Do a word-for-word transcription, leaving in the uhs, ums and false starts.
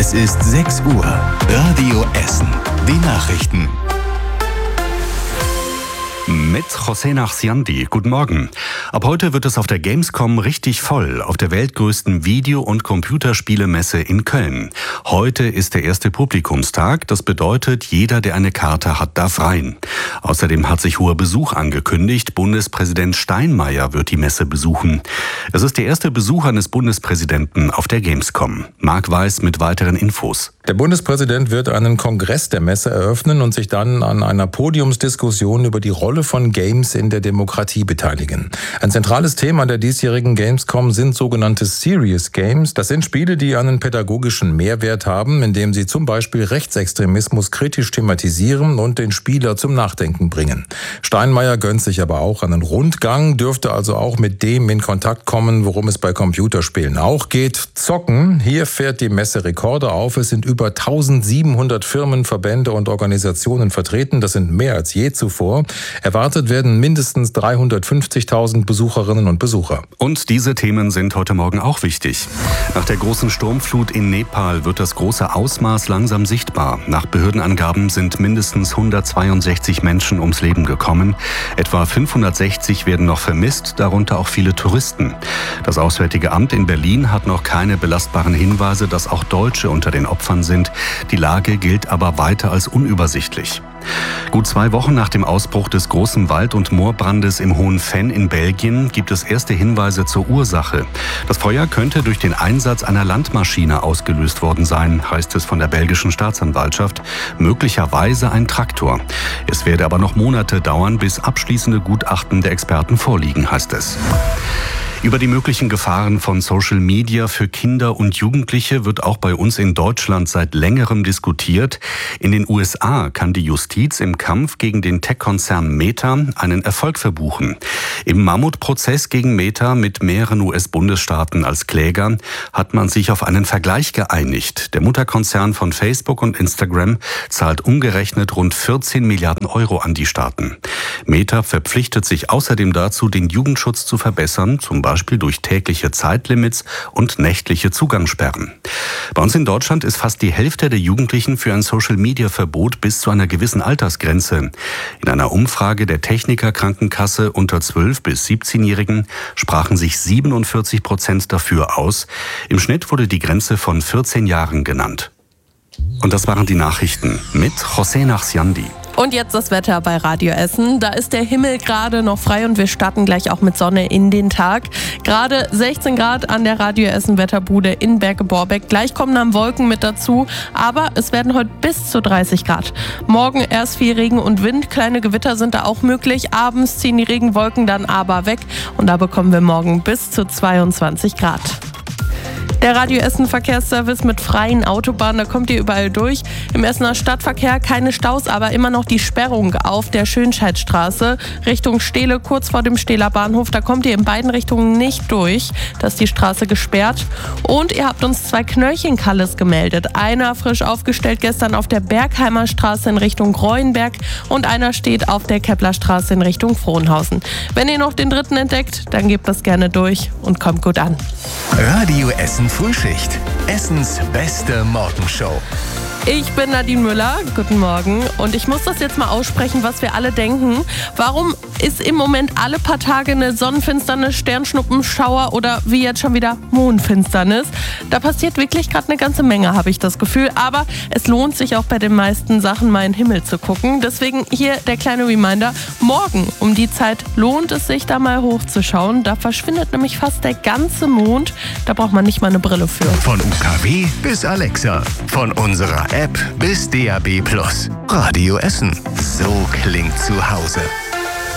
Es ist sechs Uhr. Radio Essen. Die Nachrichten. Mit José Nachsiandi. Guten Morgen. Ab heute wird es auf der Gamescom richtig voll, auf der weltgrößten Video- und Computerspielemesse in Köln. Heute ist der erste Publikumstag. Das bedeutet, jeder, der eine Karte hat, darf rein. Außerdem hat sich hoher Besuch angekündigt. Bundespräsident Steinmeier wird die Messe besuchen. Es ist der erste Besuch eines Bundespräsidenten auf der Gamescom. Marc Weiß mit weiteren Infos. Der Bundespräsident wird einen Kongress der Messe eröffnen und sich dann an einer Podiumsdiskussion über die Rolle von Games in der Demokratie beteiligen. Ein zentrales Thema der diesjährigen Gamescom sind sogenannte Serious Games. Das sind Spiele, die einen pädagogischen Mehrwert haben, indem sie zum Beispiel Rechtsextremismus kritisch thematisieren und den Spieler zum Nachdenken bringen. Steinmeier gönnt sich aber auch einen Rundgang, dürfte also auch mit dem in Kontakt kommen, worum es bei Computerspielen auch geht: Zocken. Hier fährt die Messe Rekorde auf. Es sind über eintausendsiebenhundert Firmen, Verbände und Organisationen vertreten. Das sind mehr als je zuvor. Erwartet werden mindestens dreihundertfünfzigtausend Besucherinnen und Besucher. Und diese Themen sind heute Morgen auch wichtig. Nach der großen Sturmflut in Nepal wird das große Ausmaß langsam sichtbar. Nach Behördenangaben sind mindestens hundertzweiundsechzig Menschen ums Leben gekommen. Etwa fünfhundertsechzig werden noch vermisst, darunter auch viele Touristen. Das Auswärtige Amt in Berlin hat noch keine belastbaren Hinweise, dass auch Deutsche unter den Opfern sind. Die Lage gilt aber weiter als unübersichtlich. Gut zwei Wochen nach dem Ausbruch des großen Wald- und Moorbrandes im Hohen Venn in Belgien gibt es erste Hinweise zur Ursache. Das Feuer könnte durch den Einsatz einer Landmaschine ausgelöst worden sein, heißt es von der belgischen Staatsanwaltschaft. Möglicherweise ein Traktor. Es werde aber noch Monate dauern, bis abschließende Gutachten der Experten vorliegen, heißt es. Über die möglichen Gefahren von Social Media für Kinder und Jugendliche wird auch bei uns in Deutschland seit längerem diskutiert. In den U S A kann die Justiz im Kampf gegen den Tech-Konzern Meta einen Erfolg verbuchen. Im Mammutprozess gegen Meta mit mehreren U S-Bundesstaaten als Kläger hat man sich auf einen Vergleich geeinigt. Der Mutterkonzern von Facebook und Instagram zahlt umgerechnet rund vierzehn Milliarden Euro an die Staaten. Meta verpflichtet sich außerdem dazu, den Jugendschutz zu verbessern, zum Beispiel durch tägliche Zeitlimits und nächtliche Zugangssperren. Bei uns in Deutschland ist fast die Hälfte der Jugendlichen für ein Social-Media-Verbot bis zu einer gewissen Altersgrenze. In einer Umfrage der Techniker Krankenkasse unter zwölf- bis siebzehnjährigen sprachen sich siebenundvierzig Prozent dafür aus. Im Schnitt wurde die Grenze von vierzehn Jahren genannt. Und das waren die Nachrichten mit José Nachsiandi. Und jetzt das Wetter bei Radio Essen. Da ist der Himmel gerade noch frei und wir starten gleich auch mit Sonne in den Tag. Gerade sechzehn Grad an der Radio Essen Wetterbude in Berge-Borbeck. Gleich kommen dann Wolken mit dazu, aber es werden heute bis zu dreißig Grad. Morgen erst viel Regen und Wind. Kleine Gewitter sind da auch möglich. Abends ziehen die Regenwolken dann aber weg und da bekommen wir morgen bis zu zweiundzwanzig Grad. Der Radio Essen Verkehrsservice mit freien Autobahnen, da kommt ihr überall durch. Im Essener Stadtverkehr keine Staus, aber immer noch die Sperrung auf der Schönscheidstraße Richtung Stehle, kurz vor dem Stehler Bahnhof. Da kommt ihr in beiden Richtungen nicht durch. Da ist die Straße gesperrt. Und ihr habt uns zwei Knöllchenkalles gemeldet. Einer frisch aufgestellt gestern auf der Bergheimer Straße in Richtung Greuenberg und einer steht auf der Keplerstraße in Richtung Frohnhausen. Wenn ihr noch den dritten entdeckt, dann gebt das gerne durch und kommt gut an. Radio Essen Frühschicht. Essens beste Morgenshow. Ich bin Nadine Müller, guten Morgen. Und ich muss das jetzt mal aussprechen, was wir alle denken. Warum ist im Moment alle paar Tage eine Sonnenfinsternis, Sternschnuppenschauer oder wie jetzt schon wieder Mondfinsternis? Da passiert wirklich gerade eine ganze Menge, habe ich das Gefühl. Aber es lohnt sich auch bei den meisten Sachen mal in den Himmel zu gucken. Deswegen hier der kleine Reminder. Morgen um die Zeit lohnt es sich, da mal hochzuschauen. Da verschwindet nämlich fast der ganze Mond. Da braucht man nicht mal eine Brille für. Von U K W bis Alexa. Von unserer App bis D A B Plus. Radio Essen. So klingt zu Hause.